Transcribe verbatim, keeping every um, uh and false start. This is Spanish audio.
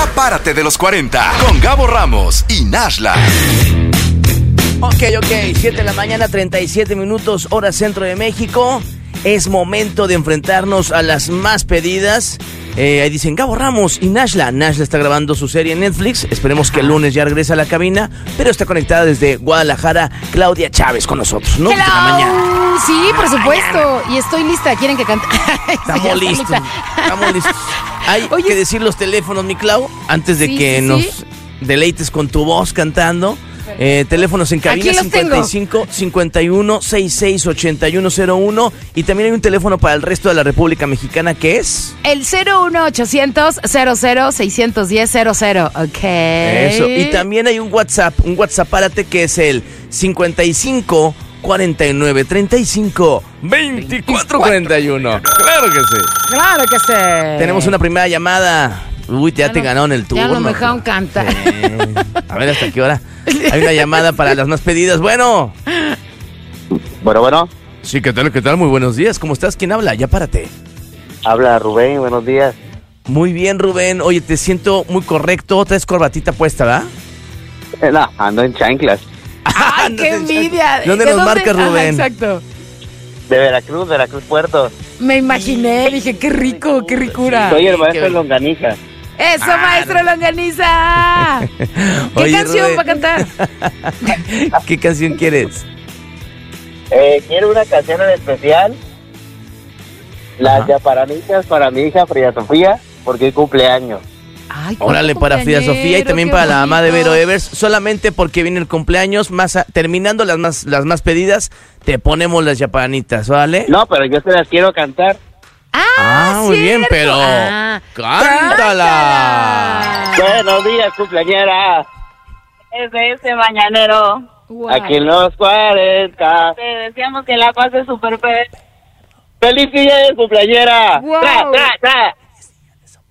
Ya párate de los cuarenta con Gabo Ramos y Nashla. Ok, ok, siete de la mañana, treinta y siete minutos, hora centro de México. Es momento de enfrentarnos a las más pedidas. Eh, ahí dicen Gabo Ramos y Nashla. Nashla está grabando su serie en Netflix. Esperemos que el lunes ya regrese a la cabina. Pero está conectada desde Guadalajara Claudia Chávez con nosotros, ¿no? Hello. De la mañana. Sí, por supuesto. Y estoy lista. ¿Quieren que cante? Estamos Sí, listos. lista. Estamos listos. Hay Oye, que decir los teléfonos, mi Clau, antes de sí, que sí, nos sí. deleites con tu voz cantando. Eh, teléfonos en cabina Aquí los cincuenta y cinco, cincuenta y uno, sesenta y seis, ochenta y uno cero uno. Y también hay un teléfono para el resto de la República Mexicana que es... El cero uno ochocientos, cero cero, seiscientos diez, cero cero. Ok. Eso. Y también hay un WhatsApp, un WhatsApp párate que es el cincuenta y cinco, cuarenta y nueve, treinta y cinco, veinticuatro, cuarenta y uno. Claro que sí. Claro que sí. Tenemos una primera llamada. Uy, ya, Ya te no- ganaron el turno. ya no me dejaron cantar. Sí. A ver, ¿hasta qué hora? Hay una llamada para las más pedidas. Bueno. Bueno, bueno, Sí, ¿qué tal? ¿Qué tal? Muy buenos días. ¿Cómo estás? ¿Quién habla? Ya párate. habla Rubén, buenos días. Muy bien, Rubén. Oye, te siento muy correcto. Traes corbatita puesta, ¿verdad? Eh, No, ando en chanclas. ¡Ay, No qué te- envidia! ¿Dónde ¿De nos marcas, Ajá, Rubén? exacto. De Veracruz, Veracruz Puerto. Me imaginé, dije, qué rico, qué ricura. Soy el maestro qué- Longaniza. ¡Eso, Ah, maestro Longaniza! ¿Qué Oye, canción Rubén. va a cantar? ¿Qué canción quieres? Eh, quiero una canción en especial. Las Ajá. yaparanitas para mi hija Frida Sofía, porque hoy cumpleaños. Ay, Órale, para Frida Sofía y también qué para la mamá de bonito. Vero Evers. Solamente porque viene el cumpleaños, más a- terminando las más, las más pedidas, te ponemos las yapanitas, ¿vale? No, pero yo se las quiero cantar. Ah, Ah, muy bien, cierto. pero Ah, cántala. Buenos días, cumpleañera. Es de ese mañanero. Wow. Aquí en los cuarenta. Te deseamos que la pases súper fe. ¡Feliz día de cumpleañera! Wow. ¡Tra, tra, tra!